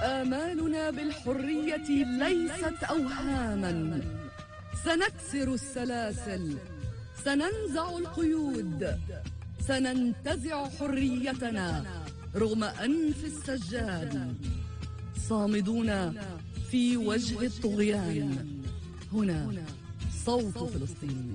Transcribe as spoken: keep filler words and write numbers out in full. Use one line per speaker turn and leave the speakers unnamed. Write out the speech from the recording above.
آمالنا بالحرية ليست أوهاما. سنكسر السلاسل، سننزع القيود، سننتزع حريتنا رغم أنف السجان. صامدون في وجه الطغيان. هنا صوت فلسطين.